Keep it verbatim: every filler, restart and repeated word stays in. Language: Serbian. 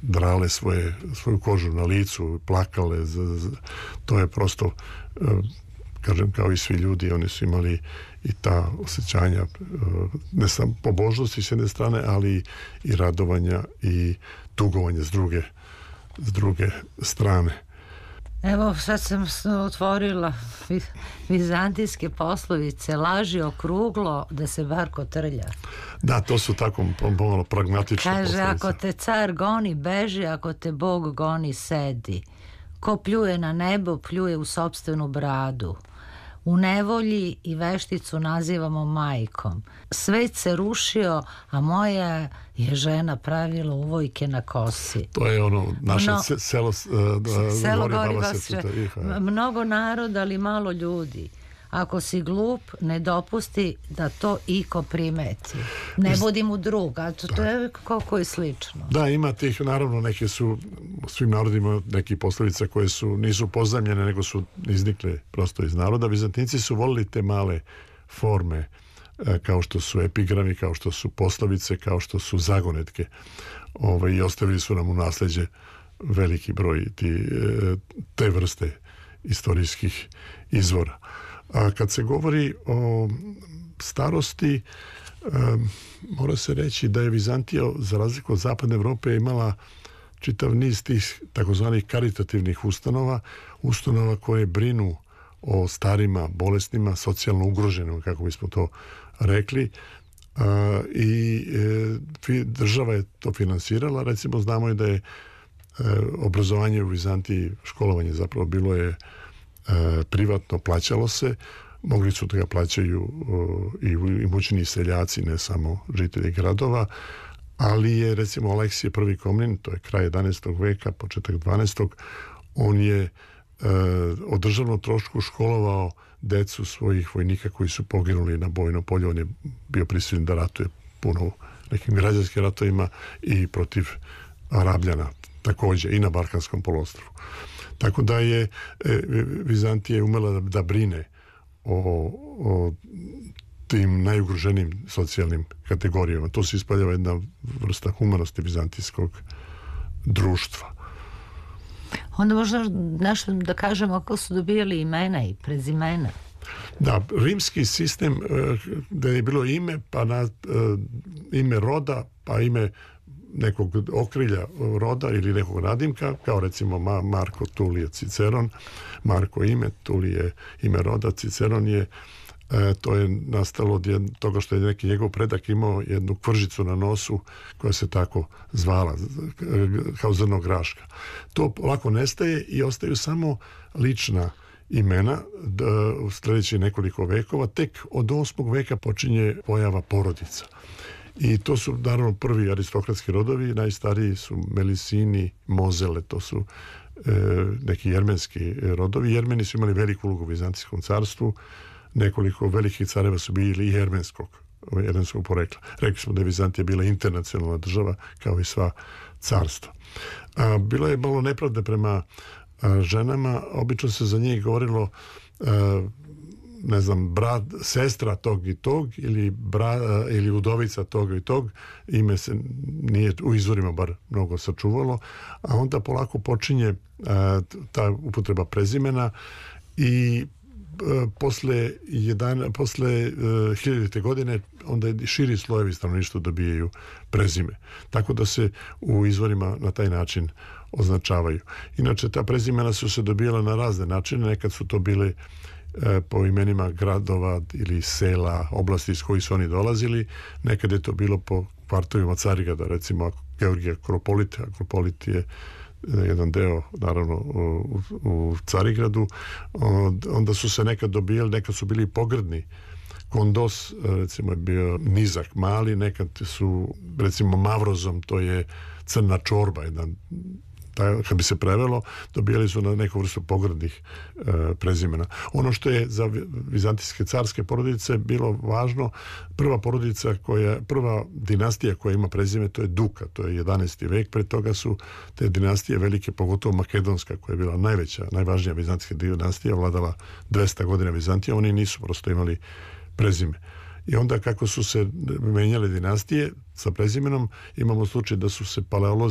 drale svoje, svoju kožu na licu, plakale. Z, z, to je prosto, kažem, kao i svi ljudi, oni su imali i ta osjećanja, ne samo pobožnosti s jedne strane, ali i radovanja i tugovanja s druge, s druge strane. Evo, sad sam otvorila vizantijske poslovice, laži okruglo da se bar kotrlja. Da, to su tako pomalo pragmatične Kaže, poslovice. ako te car goni, beži, ako te Bog goni, sedi. Ko pljuje na nebo, pljuje u sopstvenu bradu. U nevolji i vešticu nazivamo majkom. Svet se rušio, a moja je žena pravila uvojke na kosi. To je ono, naše Mno, se, selo, uh, selo gori gori baba vas se tuta. Mnogo naroda, ali malo ljudi. Ako si glup, ne dopusti da to iko primeti. Ne budi mu drug, a to, to je koliko je slično. Da, ima tih, naravno, neke su, svim narodima neki poslovica koje su, nisu pozajmljene, nego su iznikle prosto iz naroda. Vizantinci su volili te male forme, kao što su epigrami, kao što su poslovice, kao što su zagonetke. Ove, i ostavili su nam u nasleđe veliki broj ti, te vrste istorijskih izvora. A kad se govori o starosti, um, mora se reći da je Vizantija, za razliku od zapadne Evrope, imala čitav niz tih takozvanih karitativnih ustanova, ustanova koje brinu o starima, bolesnima, socijalno ugroženima, kako bismo to rekli, uh, i e, država je to finansirala. Recimo, znamo je da je e, obrazovanje u Vizantiji, školovanje zapravo bilo je E, privatno, plaćalo se, mogli su da ga plaćaju e, i imućni seljaci, ne samo žitelji gradova, ali je recimo Aleksije prvi Komnin, to je kraj jedanaestog veka, početak dvanaestog, on je e, o državnom trošku školovao decu svojih vojnika koji su poginuli na bojnom polju. On je bio prisiljen da ratuje puno u nekim građanskim ratovima i protiv Arabljana također i na Balkanskom poluostrvu. Tako da je e, Vizantija umela da, da brine o, o tim najugroženijim socijalnim kategorijama. To se ispaljava jedna vrsta humanosti vizantijskog društva. Onda možda nešto da kažemo kako su dobijali imena i prezimena. Da, rimski sistem da je bilo ime, pa na, ime roda, pa ime nekog okrilja roda ili nekog nadimka, kao recimo Marko Tulije Ciceron. Marko ime, Tulije ime roda, Ciceron je, e, to je nastalo od jed, toga što je neki njegov predak imao jednu kvržicu na nosu koja se tako zvala, kao zrno graška. To lako nestaje i ostaju samo lična imena u sljedećih nekoliko vekova. Tek od osmog veka počinje pojava porodica. I to su naravno prvi aristokratski rodovi, najstariji su Melisini, Mozele, to su e, neki jermenski rodovi. Jermeni su imali veliku ulogu u Vizantijskom carstvu, nekoliko velikih careva su bili i jermenskog, jermenskog porekla. Rekli smo da je Vizantija bila internacionalna država, kao i sva carstva. A, bilo je malo nepravde prema a, ženama, obično se za njih govorilo a, ne znam, brat, sestra tog i tog ili, bra, ili udovica tog i tog, ime se nije u izvorima bar mnogo sačuvalo, a onda polako počinje a, ta upotreba prezimena i a, posle, jedan, posle a, hiljadite godine onda je širi slojevi stanovništva dobijaju prezime. Tako da se u izvorima na taj način označavaju. Inače, ta prezimena su se dobijala na razne načine, nekad su to bile po imenima gradova ili sela, oblasti iz kojih su oni dolazili. Nekad je to bilo po kvartovima Carigrada, recimo Georgije Akropolit. Akropolit je jedan deo, naravno, u, u Carigradu. Onda su se nekad dobijali, nekad su bili pogrdni. Kondos, recimo, je bio nizak, mali, nekad su, recimo, Mavrozom, to je crna čorba, jedan, taj, kad bi se prevelo, dobijali su na neku vrstu pogrdnih e, prezimena. Ono što je za vizantijske carske porodice bilo važno, prva porodica koja, prva dinastija koja ima prezime, to je Duka, to je jedanaesti vek, pre toga su te dinastije velike, pogotovo Makedonska, koja je bila najveća, najvažnija vizantijska dinastija, vladala dvesta godina Vizantija, oni nisu prosto imali prezime. I onda kako su se menjale dinastije sa prezimenom, imamo slučaj da su se paleolozi